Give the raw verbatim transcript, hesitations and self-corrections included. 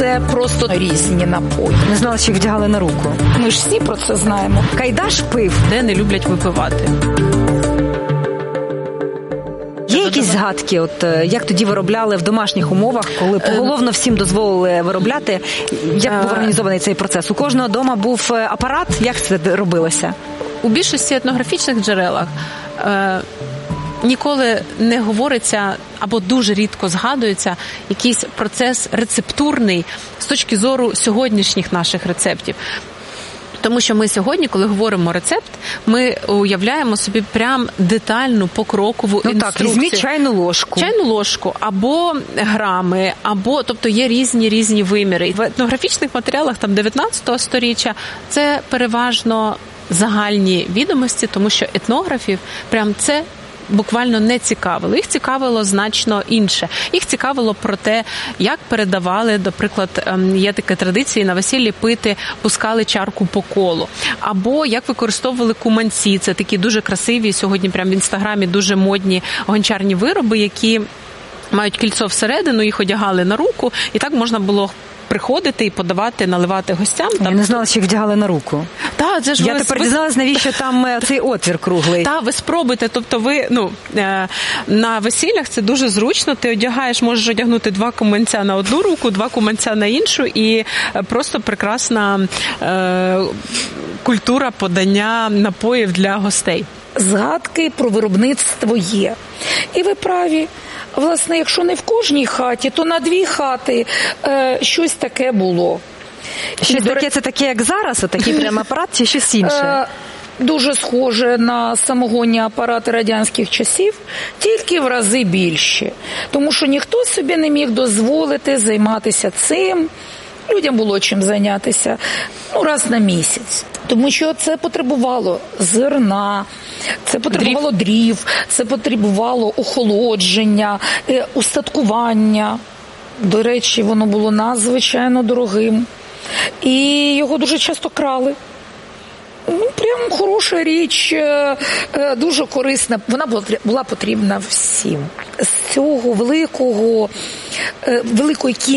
це просто різні напої. Не знала, чи їх вдягали на руку. Ми ж всі про це знаємо. Кайдаш пив. Де не люблять випивати. Є якісь згадки, от як тоді виробляли в домашніх умовах, коли поголовно всім дозволили виробляти? Як був організований цей процес? У кожного дома був апарат? Як це робилося? У більшості етнографічних джерелах е, ніколи не говориться або дуже рідко згадується якийсь процес рецептурний з точки зору сьогоднішніх наших рецептів. Тому що ми сьогодні, коли говоримо рецепт, ми уявляємо собі прям детальну покрокову ну, інструкцію. Так, візьміть чайну ложку. Чайну ложку, або грами, або, тобто є різні-різні виміри. В етнографічних матеріалах там дев'ятнадцятого сторіччя це переважно загальні відомості, тому що етнографів прям це буквально не цікавило. Їх цікавило значно інше. Їх цікавило про те, як передавали, наприклад, є такі традиції на весіллі пити, пускали чарку по колу. Або як використовували куманці. Це такі дуже красиві, сьогодні прямо в інстаграмі дуже модні гончарні вироби, які мають кільцо всередину, їх одягали на руку, і так можна було приходити і подавати, наливати гостям. Я не знала, що їх вдягали на руку. Та, це ж Я ви, тепер ви... дізналась, навіщо там цей отвір круглий. Так, ви спробуйте. Тобто ви, ну, на весіллях це дуже зручно. Ти одягаєш, можеш одягнути два куманця на одну руку, два куманця на іншу, і просто прекрасна е, культура подання напоїв для гостей. Згадки про виробництво є. І ви праві. Власне, якщо не в кожній хаті, то на дві хати е, щось таке було. Щось таке, до... це таке, як зараз, отакий прям апарат, чи щось інше? Е, дуже схоже на самогонні апарати радянських часів, тільки в рази більше. Тому що ніхто собі не міг дозволити займатися цим. Людям було чим зайнятися, ну, раз на місяць. Тому що це потребувало зерна, це потребувало дрів, дрів це потребувало охолодження, устаткування. До речі, воно було надзвичайно дорогим. І його дуже часто крали. Ну, прям хороша річ, дуже корисна. Вона була потрібна всім. З цього великого, великої кількості